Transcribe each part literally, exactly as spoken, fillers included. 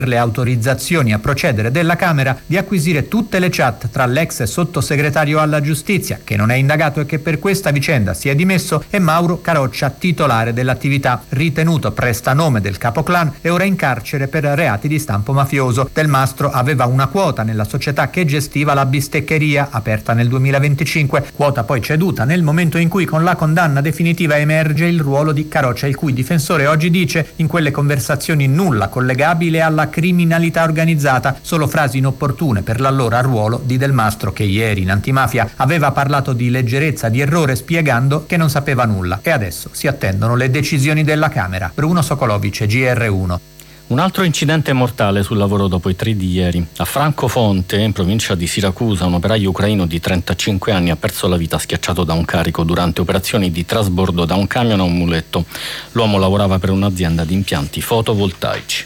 le autorizzazioni a procedere della Camera di acquisire tutte le chat tra l'ex sottosegretario alla giustizia, che non è indagato e che per questa vicenda si è dimesso, e Mauro Caroccia, titolare dell'attività, ritenuto prestanome del capoclan e ora in carcere per reati di stampo mafioso. Del Mastro aveva una quota nella società che gestiva la bisteccheria, aperta nel duemilaventicinque, quota poi ceduta nel momento in cui con la condanna definitiva emerge il ruolo di Caroccia, il cui difensore oggi dice in quelle conversazioni nulla collegabile alla criminalità organizzata, solo frasi inopportune per l'allora ruolo di Del Mastro, che ieri in Antimafia aveva parlato di leggerezza, di errore, spiegando che non sapeva nulla. E adesso si attendono le decisioni della Camera. Bruno Sokolovic, G R uno. Un altro incidente mortale sul lavoro dopo i tre di ieri. A Francofonte, in provincia di Siracusa, un operaio ucraino di trentacinque anni ha perso la vita schiacciato da un carico durante operazioni di trasbordo da un camion a un muletto. L'uomo lavorava per un'azienda di impianti fotovoltaici.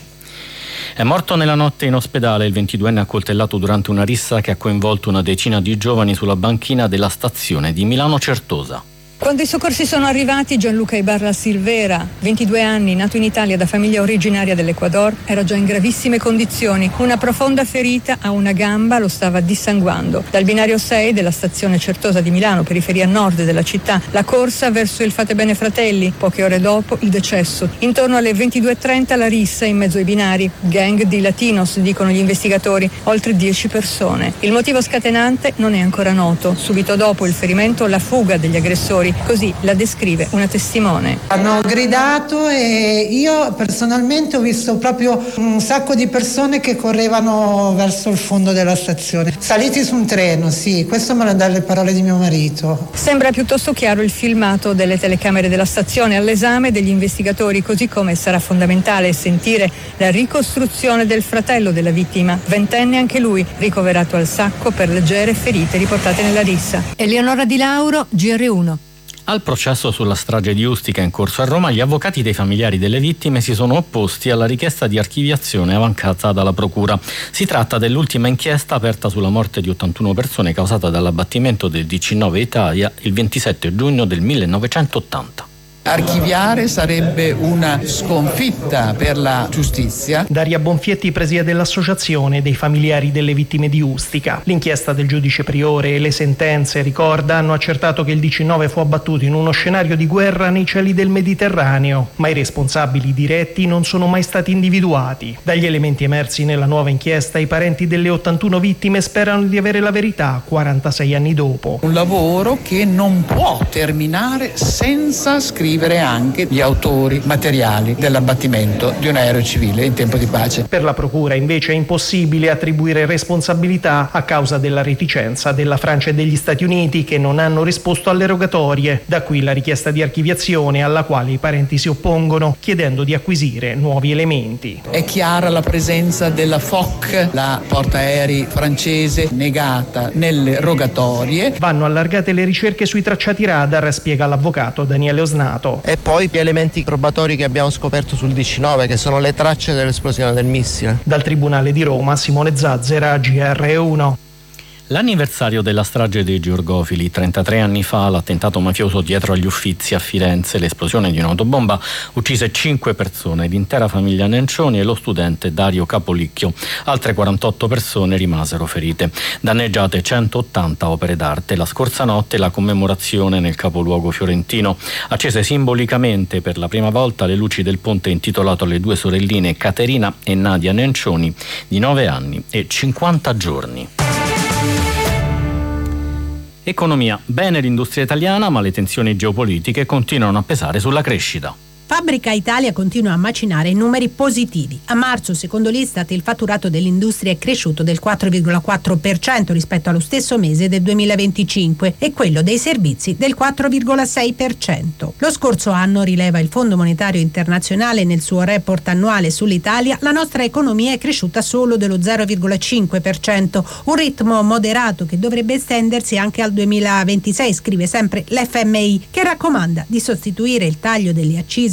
È morto nella notte in ospedale il ventiduenne accoltellato durante una rissa che ha coinvolto una decina di giovani sulla banchina della stazione di Milano Certosa. Quando i soccorsi sono arrivati, Gianluca Ibarra Silvera, ventidue anni, nato in Italia da famiglia originaria dell'Ecuador, era già in gravissime condizioni. Una profonda ferita a una gamba lo stava dissanguando. Dal binario sei della stazione Certosa di Milano, periferia nord della città, la corsa verso il Fate Bene Fratelli. Poche ore dopo il decesso. Intorno alle ventidue e trenta la rissa in mezzo ai binari. Gang di latinos, dicono gli investigatori, oltre dieci persone. Il motivo scatenante non è ancora noto. Subito dopo il ferimento, la fuga degli aggressori. Così la descrive una testimone. Hanno gridato e io personalmente ho visto proprio un sacco di persone che correvano verso il fondo della stazione. Saliti su un treno, sì, questo me lo dalle parole di mio marito. Sembra piuttosto chiaro il filmato delle telecamere della stazione all'esame degli investigatori, così come sarà fondamentale sentire la ricostruzione del fratello della vittima, ventenne anche lui, ricoverato al Sacco per leggere ferite riportate nella rissa. Eleonora Di Lauro, G R uno. Al processo sulla strage di Ustica in corso a Roma, gli avvocati dei familiari delle vittime si sono opposti alla richiesta di archiviazione avanzata dalla Procura. Si tratta dell'ultima inchiesta aperta sulla morte di ottantuno persone causata dall'abbattimento del D C nove Italia il ventisette giugno del millenovecentottanta. Archiviare sarebbe una sconfitta per la giustizia. Daria Bonfietti presiede l'associazione dei familiari delle vittime di Ustica. L'inchiesta del giudice Priore e le sentenze, ricorda, hanno accertato che il D C nove fu abbattuto in uno scenario di guerra nei cieli del Mediterraneo, ma i responsabili diretti non sono mai stati individuati. Dagli elementi emersi nella nuova inchiesta, i parenti delle ottantuno vittime sperano di avere la verità quarantasei anni dopo. Un lavoro che non può terminare senza scrivere anche gli autori materiali dell'abbattimento di un aereo civile in tempo di pace. Per la Procura invece è impossibile attribuire responsabilità a causa della reticenza della Francia e degli Stati Uniti, che non hanno risposto alle rogatorie. Da qui la richiesta di archiviazione, alla quale i parenti si oppongono, chiedendo di acquisire nuovi elementi. È chiara la presenza della F O C, la portaerei francese, negata nelle rogatorie. Vanno allargate le ricerche sui tracciati radar, spiega l'avvocato Daniele Osnato. E poi gli elementi probatori che abbiamo scoperto sul D C nove, che sono le tracce dell'esplosione del missile. Dal Tribunale di Roma, Simone Zazzera, G R uno. L'anniversario della strage dei Georgofili, trentatré anni fa, l'attentato mafioso dietro agli Uffizi a Firenze, l'esplosione di un'autobomba uccise cinque persone, l'intera famiglia Nencioni e lo studente Dario Capolicchio. Altre quarantotto persone rimasero ferite. Danneggiate centottanta opere d'arte. La scorsa notte la commemorazione nel capoluogo fiorentino. Accese simbolicamente per la prima volta le luci del ponte intitolato alle due sorelline Caterina e Nadia Nencioni, di nove anni e cinquanta giorni. Economia. Bene l'industria italiana, ma le tensioni geopolitiche continuano a pesare sulla crescita. Fabbrica Italia continua a macinare numeri positivi. A marzo, secondo l'Istat, il fatturato dell'industria è cresciuto del quattro virgola quattro per cento rispetto allo stesso mese del duemilaventicinque e quello dei servizi del quattro virgola sei per cento. Lo scorso anno, rileva il Fondo Monetario Internazionale nel suo report annuale sull'Italia, la nostra economia è cresciuta solo dello zero virgola cinque per cento, un ritmo moderato che dovrebbe estendersi anche al duemilaventisei, scrive sempre l'F M I, che raccomanda di sostituire il taglio delle accise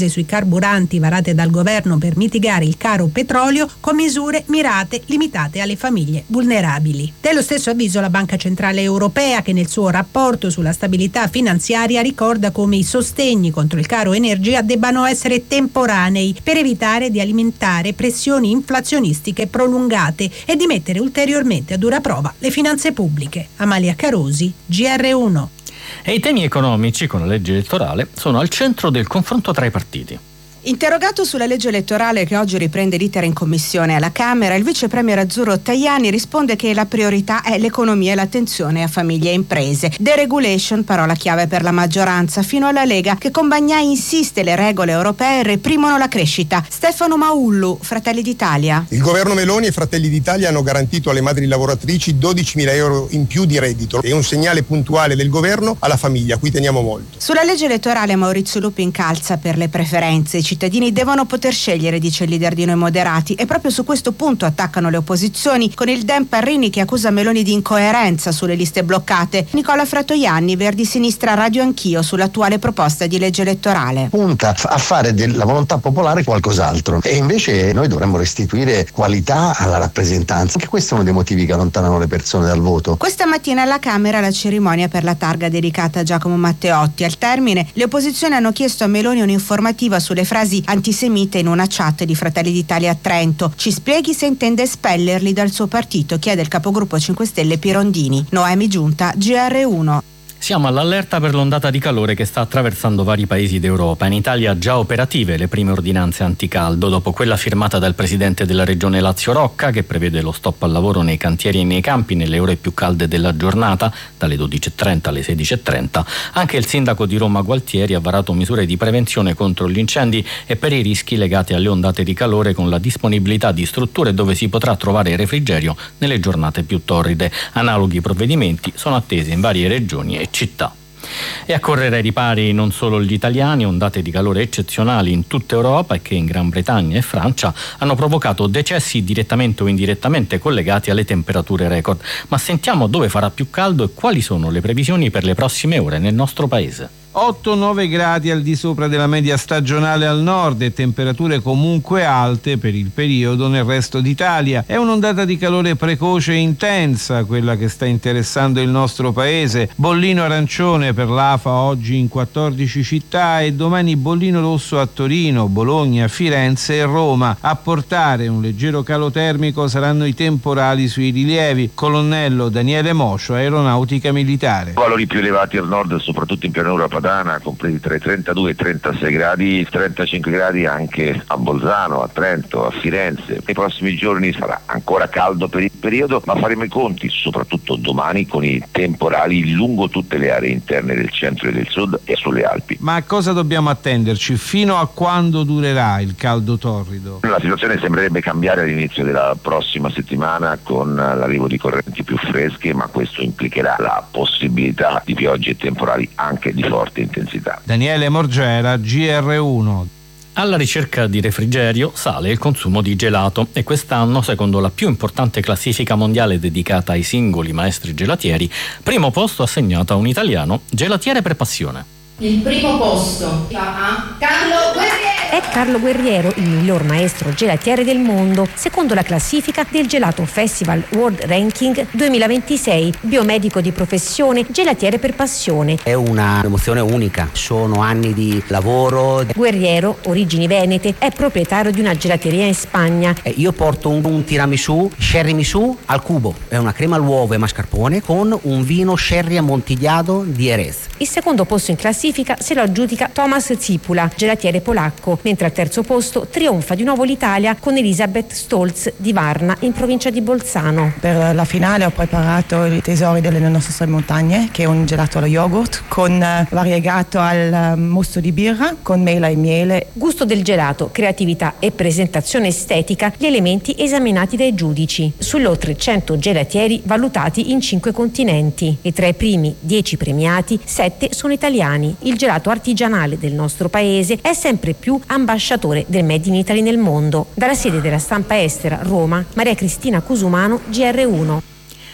spese sui carburanti varate dal governo per mitigare il caro petrolio con misure mirate limitate alle famiglie vulnerabili. Dello stesso avviso la Banca Centrale Europea, che nel suo rapporto sulla stabilità finanziaria ricorda come i sostegni contro il caro energia debbano essere temporanei per evitare di alimentare pressioni inflazionistiche prolungate e di mettere ulteriormente a dura prova le finanze pubbliche. Amalia Carosi, G R uno. E i temi economici con la legge elettorale sono al centro del confronto tra i partiti. Interrogato sulla legge elettorale che oggi riprende l'iter in commissione alla Camera, il vice premier azzurro Tajani risponde che la priorità è l'economia e l'attenzione a famiglie e imprese. Deregulation, parola chiave per la maggioranza, fino alla Lega che con Bagnai insiste le regole europee reprimono la crescita. Stefano Maullu, Fratelli d'Italia. Il governo Meloni e Fratelli d'Italia hanno garantito alle madri lavoratrici dodicimila euro in più di reddito. È un segnale puntuale del governo alla famiglia, a cui teniamo molto. Sulla legge elettorale Maurizio Lupi incalza per le preferenze. I cittadini devono poter scegliere, dice il leader di Noi Moderati, e proprio su questo punto attaccano le opposizioni, con il Dem Parrini che accusa Meloni di incoerenza sulle liste bloccate. Nicola Fratoianni, Verdi Sinistra Radio Anch'io, sull'attuale proposta di legge elettorale. Punta a fare della volontà popolare qualcos'altro e invece noi dovremmo restituire qualità alla rappresentanza. Anche questo è uno dei motivi che allontanano le persone dal voto. Questa mattina alla Camera la cerimonia per la targa dedicata a Giacomo Matteotti. Al termine le opposizioni hanno chiesto a Meloni un'informativa sulle frasi antisemite in una chat di Fratelli d'Italia a Trento. Ci spieghi se intende espellerli dal suo partito, chiede il capogruppo cinque Stelle Pirondini. Noemi Giunta, G R uno. Siamo all'allerta per l'ondata di calore che sta attraversando vari paesi d'Europa. In Italia già operative le prime ordinanze anticaldo, dopo quella firmata dal presidente della regione Lazio Rocca, che prevede lo stop al lavoro nei cantieri e nei campi nelle ore più calde della giornata, dalle dodici e trenta alle sedici e trenta. Anche il sindaco di Roma Gualtieri ha varato misure di prevenzione contro gli incendi e per i rischi legati alle ondate di calore, con la disponibilità di strutture dove si potrà trovare refrigerio nelle giornate più torride. Analoghi provvedimenti sono attesi in varie regioni e città. E a correre ai ripari non solo gli italiani, ondate di calore eccezionali in tutta Europa e che in Gran Bretagna e Francia hanno provocato decessi direttamente o indirettamente collegati alle temperature record. Ma sentiamo dove farà più caldo e quali sono le previsioni per le prossime ore nel nostro paese. otto nove gradi al di sopra della media stagionale al nord e temperature comunque alte per il periodo nel resto d'Italia. È un'ondata di calore precoce e intensa quella che sta interessando il nostro paese. Bollino arancione per l'A F A oggi in quattordici città e domani bollino rosso a Torino, Bologna, Firenze e Roma. A portare un leggero calo termico saranno i temporali sui rilievi. Colonnello Daniele Moscio, Aeronautica Militare. Valori più elevati al nord, soprattutto in pianura padana, compresi tra i trentadue e i trentasei gradi, trentacinque gradi anche a Bolzano, a Trento, a Firenze. Nei prossimi giorni sarà ancora caldo per il periodo, ma faremo i conti, soprattutto domani, con i temporali lungo tutte le aree interne del centro e del sud e sulle Alpi. Ma a cosa dobbiamo attenderci? Fino a quando durerà il caldo torrido? La situazione sembrerebbe cambiare all'inizio della prossima settimana con l'arrivo di correnti più fresche, ma questo implicherà la possibilità di piogge e temporali anche di forte intensità. Daniele Morgera, G R uno. Alla ricerca di refrigerio sale il consumo di gelato e quest'anno, secondo la più importante classifica mondiale dedicata ai singoli maestri gelatieri, primo posto assegnato a un italiano, gelatiere per passione. Il primo posto va a Carlo Guerriero. È Carlo Guerriero il miglior maestro gelatiere del mondo, secondo la classifica del Gelato Festival World Ranking duemilaventisei. Biomedico di professione, gelatiere per passione. È una emozione unica, sono anni di lavoro. Guerriero, origini venete, è proprietario di una gelateria in Spagna. Eh, io porto un, un tiramisù, sherry misù al cubo. È una crema all'uovo e mascarpone con un vino sherry ammontigliato di Jerez. Il secondo posto in classifica se lo aggiudica Tomasz Zipula, gelatiere polacco, mentre al terzo posto trionfa di nuovo l'Italia con Elisabeth Stolz di Varna, in provincia di Bolzano. Per la finale ho preparato i tesori delle nostre montagne, che è un gelato allo yogurt con uh, variegato al uh, mosto di birra con mela e miele. Gusto del gelato, creatività e presentazione estetica, gli elementi esaminati dai giudici, sulle oltre cento gelatieri valutati in cinque continenti. E tra i primi dieci premiati, sette sono italiani. Il gelato artigianale del nostro paese è sempre più ambasciatore del Made in Italy nel mondo. Dalla sede della stampa estera, Roma, Maria Cristina Cusumano, G R uno.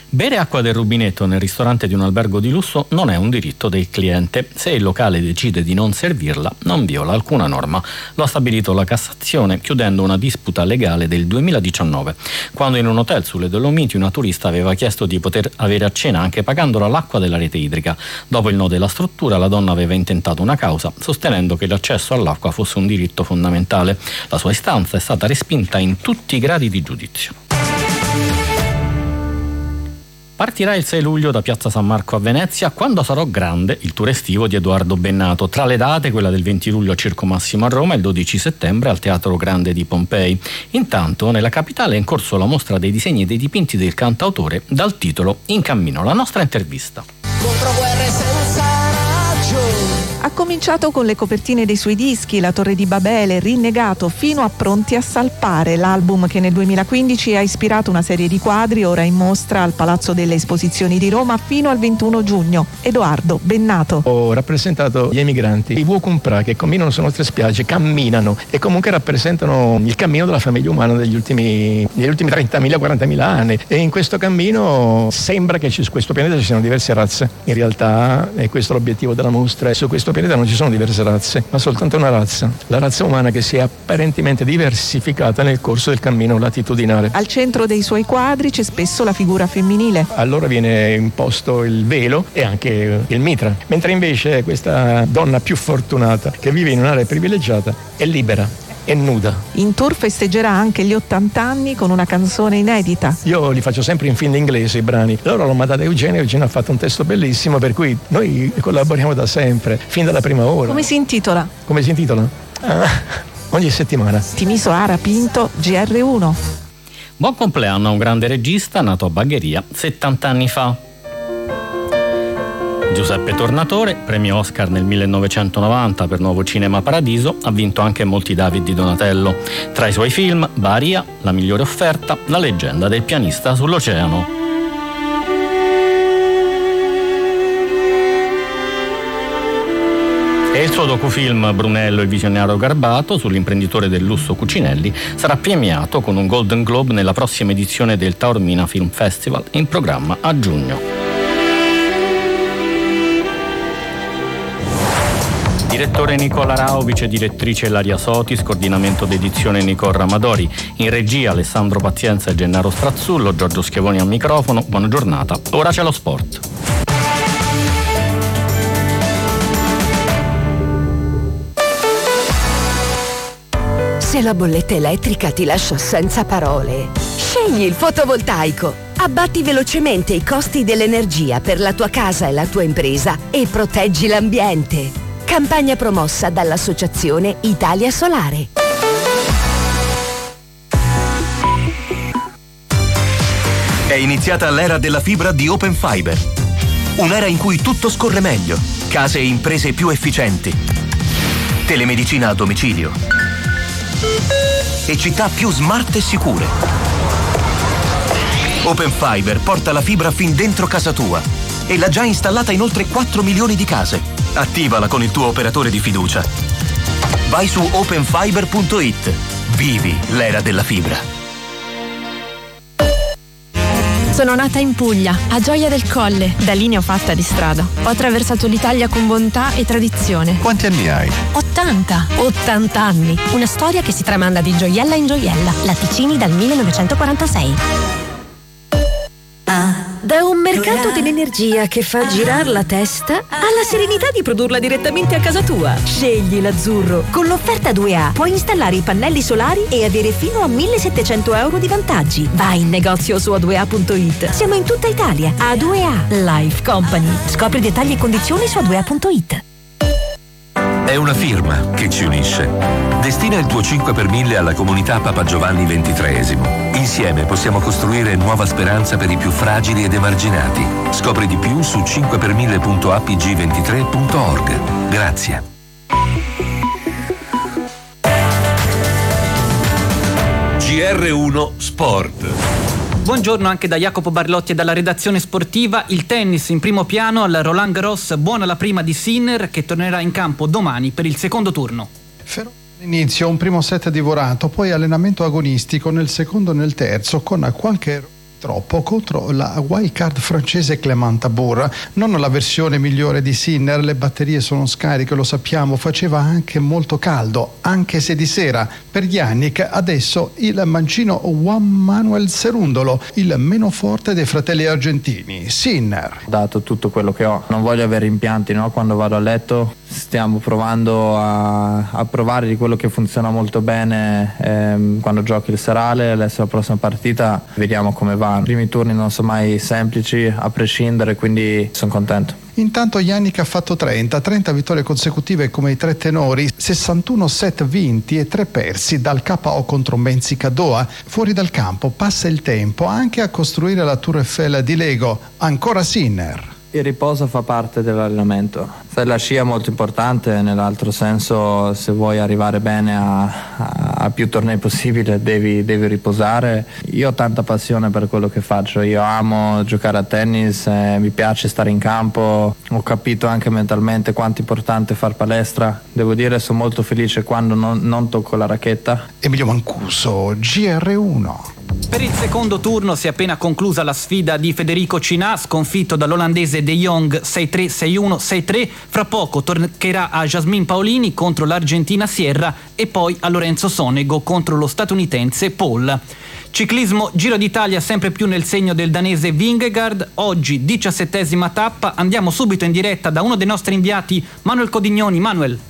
Bere acqua del rubinetto nel ristorante di un albergo di lusso non è un diritto del cliente. Se il locale decide di non servirla, non viola alcuna norma. Lo ha stabilito la Cassazione chiudendo una disputa legale del duemiladiciannove, quando in un hotel sulle Dolomiti una turista aveva chiesto di poter avere a cena anche pagandola l'acqua della rete idrica. Dopo il no della struttura, la donna aveva intentato una causa, sostenendo che l'accesso all'acqua fosse un diritto fondamentale. La sua istanza è stata respinta in tutti i gradi di giudizio. Partirà il sei luglio da Piazza San Marco a Venezia Quando sarò grande, il tour estivo di Edoardo Bennato. Tra le date, quella del venti luglio a Circo Massimo a Roma e il dodici settembre al Teatro Grande di Pompei. Intanto nella capitale è in corso la mostra dei disegni e dei dipinti del cantautore dal titolo In cammino. La nostra intervista. Contro guerre senza ragione. Ha cominciato con le copertine dei suoi dischi, La Torre di Babele, Rinnegato, fino a Pronti a salpare, l'album che nel duemilaquindici ha ispirato una serie di quadri ora in mostra al Palazzo delle Esposizioni di Roma fino al ventuno giugno. Edoardo Bennato. Ho rappresentato gli emigranti, i Wukumpra che camminano sulle nostre spiagge, camminano e comunque rappresentano il cammino della famiglia umana degli ultimi, degli ultimi trentamila quarantamila anni, e in questo cammino sembra che su questo pianeta ci siano diverse razze. In realtà è questo l'obiettivo della mostra, su questo pianeta non ci sono diverse razze, ma soltanto una razza, la razza umana, che si è apparentemente diversificata nel corso del cammino latitudinale. Al centro dei suoi quadri c'è spesso la figura femminile. Allora viene imposto il velo e anche il mitra, mentre invece questa donna più fortunata, che vive in un'area privilegiata, è libera. È nuda. In tour festeggerà anche gli ottanta anni con una canzone inedita. Io li faccio sempre in fin d'inglese i brani. Allora l'ho mandata a Eugenio, Eugenio ha fatto un testo bellissimo, per cui noi collaboriamo da sempre, fin dalla prima ora. Come si intitola? Come si intitola? Ah, ogni settimana. Timiso Ara Pinto, G R uno. Buon compleanno a un grande regista nato a Bagheria settanta anni fa. Giuseppe Tornatore, premio Oscar nel millenovecentonovanta per Nuovo Cinema Paradiso, ha vinto anche molti David di Donatello. Tra i suoi film, Baria, La migliore offerta, La leggenda del pianista sull'oceano. E il suo docufilm Brunello il visionario garbato sull'imprenditore del lusso Cucinelli sarà premiato con un Golden Globe nella prossima edizione del Taormina Film Festival, in programma a giugno. Direttore Nicola Rao, vice direttrice Ilaria Sotis, coordinamento d'edizione Nicole Ramadori, in regia Alessandro Pazienza e Gennaro Strazzullo, Giorgio Schiavoni al microfono. Buona giornata, ora c'è lo sport. Se la bolletta elettrica ti lascia senza parole, scegli il fotovoltaico. Abbatti velocemente i costi dell'energia per la tua casa e la tua impresa e proteggi l'ambiente. Campagna promossa dall'Associazione Italia Solare. È iniziata l'era della fibra di Open Fiber. Un'era in cui tutto scorre meglio, case e imprese più efficienti, telemedicina a domicilio e città più smart e sicure. Open Fiber porta la fibra fin dentro casa tua e l'ha già installata in oltre quattro milioni di case. Attivala con il tuo operatore di fiducia. Vai su open fiber punto it. Vivi l'era della fibra. Sono nata in Puglia, a Gioia del Colle. Da lì ne ho fatta di strada. Ho attraversato l'Italia con bontà e tradizione. Quanti anni hai? ottanta. ottanta anni. Una storia che si tramanda di gioiella in gioiella. Latticini dal millenovecentoquarantasei. Da un mercato dell'energia che fa girare la testa alla serenità di produrla direttamente a casa tua. Scegli l'azzurro. Con l'offerta due A puoi installare i pannelli solari e avere fino a millesettecento euro di vantaggi. Vai in negozio su a due a punto it. Siamo in tutta Italia. A due A Life Company. Scopri dettagli e condizioni su a due a punto it. È una firma che ci unisce. Destina il tuo cinque per mille alla comunità Papa Giovanni ventitreesimo. Insieme possiamo costruire nuova speranza per i più fragili ed emarginati. Scopri di più su cinque per mille punto a p g ventitré punto org. Grazie. G R uno Sport. Buongiorno anche da Jacopo Barlotti e dalla redazione sportiva. Il tennis in primo piano al Roland Garros, buona la prima di Sinner che tornerà in campo domani per il secondo turno. All'inizio un primo set divorato, poi allenamento agonistico nel secondo e nel terzo con qualche troppo contro la wildcard francese Clément Tabour, non la versione migliore di Sinner. Le batterie sono scariche, lo sappiamo, faceva anche molto caldo, anche se di sera. Per Yannick adesso il mancino Juan Manuel Cerundolo, il meno forte dei fratelli argentini. Sinner: ho dato tutto quello che ho, non voglio avere rimpianti, no? Quando vado a letto stiamo provando a, a provare di quello che funziona molto bene ehm, quando giochi il serale. Adesso la prossima partita vediamo come va. I primi turni non sono mai semplici a prescindere, quindi sono contento. Intanto Yannick ha fatto trenta, trenta vittorie consecutive come i tre tenori, sessantuno set vinti e tre persi dal K O contro Benzica Doha. Fuori dal campo passa il tempo anche a costruire la Tour Eiffel di Lego. Ancora Sinner: il riposo fa parte dell'allenamento. Se la scia è molto importante, nell'altro senso, se vuoi arrivare bene a, a, a più tornei possibile devi, devi riposare. Io ho tanta passione per quello che faccio, io amo giocare a tennis, eh, mi piace stare in campo, ho capito anche mentalmente quanto è importante far palestra. Devo dire, sono molto felice quando non, non tocco la racchetta. Emilio Mancuso, G R uno. Per il secondo turno si è appena conclusa la sfida di Federico Cinà, sconfitto dall'olandese De Jong sei tre sei uno sei tre. Fra poco toccherà a Jasmine Paolini contro l'Argentina Sierra e poi a Lorenzo Sonego contro lo statunitense Paul. Ciclismo Giro d'Italia sempre più nel segno del danese Vingegaard. Oggi diciassettesima tappa. Andiamo subito in diretta da uno dei nostri inviati, Manuel Codignoni. Manuel.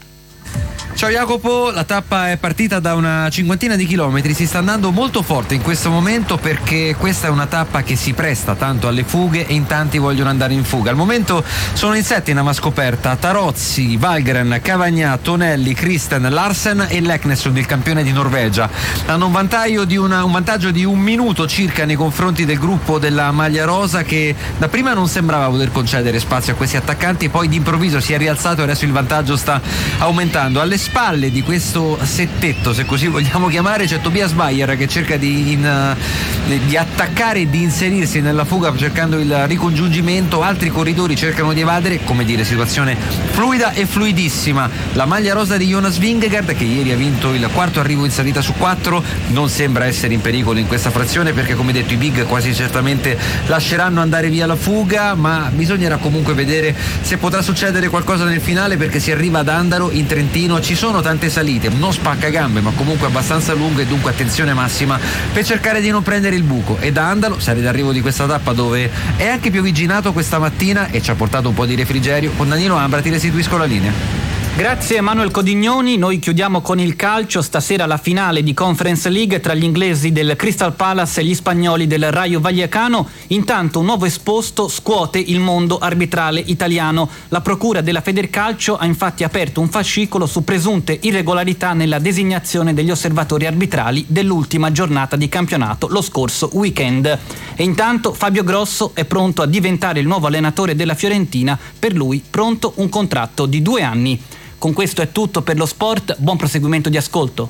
Ciao Jacopo, la tappa è partita da una cinquantina di chilometri, si sta andando molto forte in questo momento perché questa è una tappa che si presta tanto alle fughe e in tanti vogliono andare in fuga. Al momento sono in sette in ama scoperta: Tarozzi, Valgren, Cavagnà, Tonelli, Christen, Larsen e Leknesund, il campione di Norvegia. Hanno un vantaggio di, una, un vantaggio di un minuto circa nei confronti del gruppo della maglia rosa, che da prima non sembrava voler concedere spazio a questi attaccanti, poi d'improvviso si è rialzato e adesso il vantaggio sta aumentando. Alle spalle di questo settetto, se così vogliamo chiamare, c'è Tobias Bayer che cerca di, in, di attaccare e di inserirsi nella fuga cercando il ricongiungimento. Altri corridori cercano di evadere, come dire, situazione fluida e fluidissima. La maglia rosa di Jonas Vingegaard, che ieri ha vinto il quarto arrivo in salita su quattro, non sembra essere in pericolo in questa frazione perché, come detto, i big quasi certamente lasceranno andare via la fuga, ma bisognerà comunque vedere se potrà succedere qualcosa nel finale, perché si arriva ad Andaro in Trentino, ci sono tante salite, non spacca gambe ma comunque abbastanza lunghe, dunque attenzione massima per cercare di non prendere il buco. E da Andalo, sale d'arrivo di questa tappa dove è anche piovigginato questa mattina e ci ha portato un po' di refrigerio, con Danilo Ambra ti restituisco la linea. Grazie Manuel Codignoni. Noi chiudiamo con il calcio. Stasera la finale di Conference League tra gli inglesi del Crystal Palace e gli spagnoli del Rayo Vallecano. Intanto un nuovo esposto scuote il mondo arbitrale italiano. La procura della Federcalcio ha infatti aperto un fascicolo su presunte irregolarità nella designazione degli osservatori arbitrali dell'ultima giornata di campionato lo scorso weekend. E intanto Fabio Grosso è pronto a diventare il nuovo allenatore della Fiorentina, per lui pronto un contratto di due anni. Con questo è tutto per lo sport, buon proseguimento di ascolto.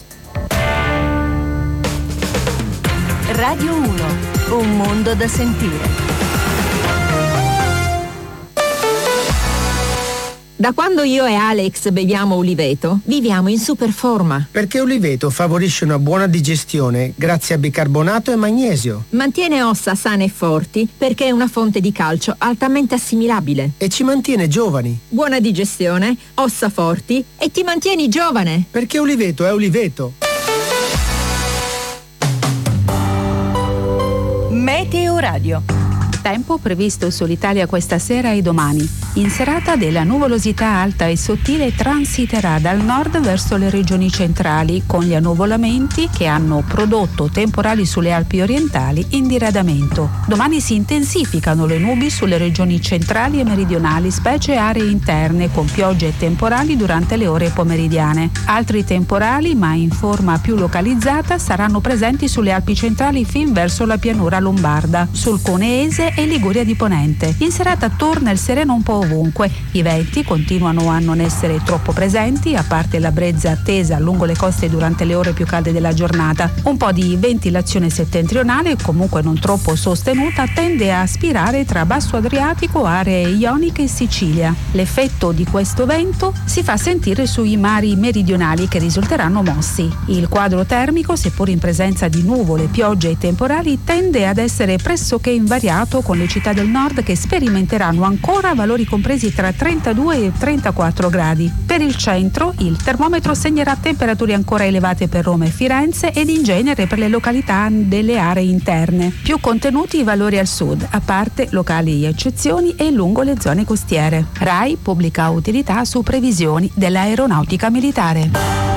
Radio uno, un mondo da sentire. Da quando io e Alex beviamo Uliveto, viviamo in super forma. Perché Uliveto favorisce una buona digestione grazie a bicarbonato e magnesio. Mantiene ossa sane e forti perché è una fonte di calcio altamente assimilabile. E ci mantiene giovani. Buona digestione, ossa forti e ti mantieni giovane. Perché Uliveto è Uliveto. Meteo Radio. Tempo previsto sull'Italia questa sera e domani. In serata della nuvolosità alta e sottile transiterà dal nord verso le regioni centrali, con gli annuvolamenti che hanno prodotto temporali sulle Alpi orientali in diradamento. Domani si intensificano le nubi sulle regioni centrali e meridionali, specie aree interne, con piogge e temporali durante le ore pomeridiane. Altri temporali, ma in forma più localizzata, saranno presenti sulle Alpi centrali fin verso la pianura lombarda. Sul Coneese e Liguria di Ponente. In serata torna il sereno un po' ovunque. I venti continuano a non essere troppo presenti, a parte la brezza attesa lungo le coste durante le ore più calde della giornata. Un po' di ventilazione settentrionale, comunque non troppo sostenuta, tende a aspirare tra Basso Adriatico, aree ioniche e Sicilia. L'effetto di questo vento si fa sentire sui mari meridionali che risulteranno mossi. Il quadro termico, seppur in presenza di nuvole, piogge e temporali, tende ad essere pressoché invariato, con le città del nord che sperimenteranno ancora valori compresi tra trentadue e trentaquattro gradi. Per il centro il termometro segnerà temperature ancora elevate per Roma e Firenze ed in genere per le località delle aree interne. Più contenuti i valori al sud, a parte locali eccezioni e lungo le zone costiere. RAI pubblica utilità su previsioni dell'aeronautica militare.